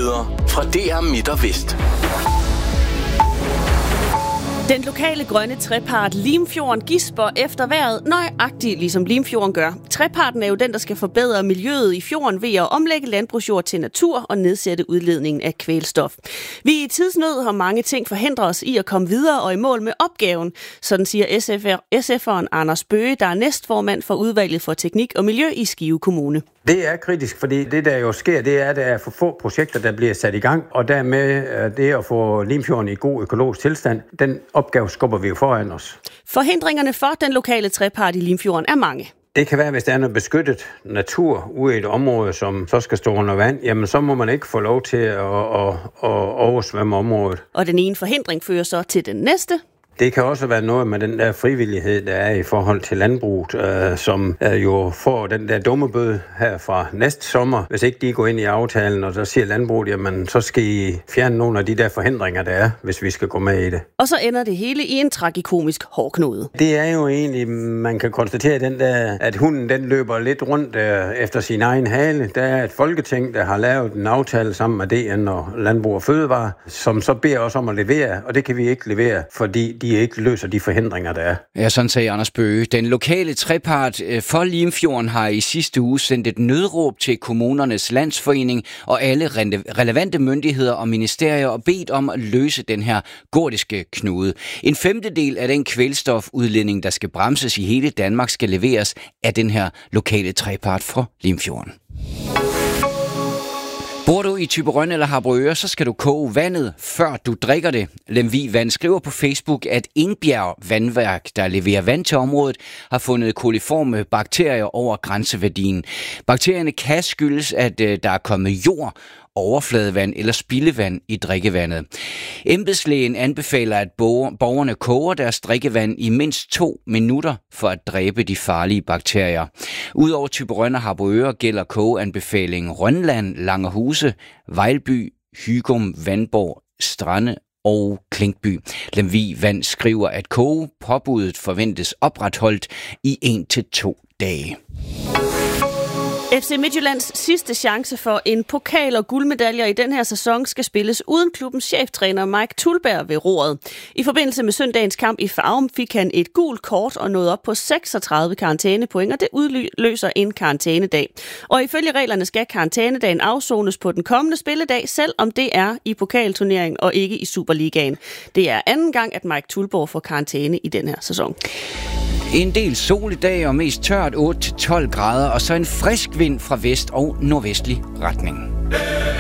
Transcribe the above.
Nyheder fra DR Midt og Vest. Den lokale grønne trepart Limfjorden gisper efter vejret nøjagtigt ligesom Limfjorden gør. Treparten er jo den, der skal forbedre miljøet i fjorden ved at omlægge landbrugsjord til natur og nedsætte udledningen af kvælstof. Vi er i tidsnød, og mange ting forhindrer os i at komme videre og i mål med opgaven. Sådan siger SF'eren Anders Bøge, der er næstformand for udvalget for teknik og miljø i Skive Kommune. Det er kritisk, fordi det der jo sker, det er, at der er for få projekter, der bliver sat i gang, og dermed det at få Limfjorden i god økologisk tilstand, den opgave skubber vi jo foran os. Forhindringerne for den lokale trepart i Limfjorden er mange. Det kan være, hvis der er noget beskyttet natur ude i et område, som så skal stå under vand, jamen så må man ikke få lov til at oversvømme området. Og den ene forhindring fører så til den næste. Det kan også være noget med den der frivillighed, der er i forhold til landbruget, som jo får den der dummebøde her fra næste sommer. Hvis ikke de går ind i aftalen, og så siger landbruget, jamen så skal I fjerne nogle af de der forhindringer, der er, hvis vi skal gå med i det. Og så ender det hele i en tragikomisk hårdknude. Det er jo egentlig, man kan konstatere, den der, at hunden den løber lidt rundt efter sin egen hale. Der er et folketing, der har lavet en aftale sammen med DN og Landbrug og Fødevare, som så beder os om at levere, og det kan vi ikke levere, fordi de ikke løser de forhindringer, der er. Ja, sådan sagde Anders Bøge. Den lokale trepart for Limfjorden har i sidste uge sendt et nødråb til kommunernes landsforening og alle relevante myndigheder og ministerier og bedt om at løse den her gordiske knude. 1/5 af den kvælstofudledning, der skal bremses i hele Danmark, skal leveres af den her lokale trepart for Limfjorden. Bor du i Thyborøn eller Harboøre, så skal du koge vandet, før du drikker det. Lemvig Vand skriver på Facebook, at Ingbjerg Vandværk, der leverer vand til området, har fundet koliforme bakterier over grænseværdien. Bakterierne kan skyldes, at der er kommet jord, overfladevand eller spildevand i drikkevandet. Embedslægen anbefaler, at borgerne koger deres drikkevand i mindst 2 minutter for at dræbe de farlige bakterier. Udover Thyborøn og Harboøre gælder kogeanbefalingen Rønland, Langerhuse, Vejlby, Hygum, Vandborg, Strande og Klinkby. Lemvig Vand skriver, at kogepåbuddet forventes opretholdt i 1 til 2 dage. FC Midtjyllands sidste chance for en pokal og guldmedaljer i den her sæson skal spilles uden klubbens cheftræner Mike Tulberg ved roret. I forbindelse med søndagens kamp i Farum fik han et gult kort og nåede op på 36 karantænepoint, og det udløser en karantænedag. Og ifølge reglerne skal karantænedagen afsones på den kommende spilledag, selv om det er i pokalturneringen og ikke i Superligaen. Det er anden gang, at Mike Tulberg får karantæne i den her sæson. En del sol i dag og mest tørt 8-12 grader, og så en frisk vind fra vest og nordvestlig retning.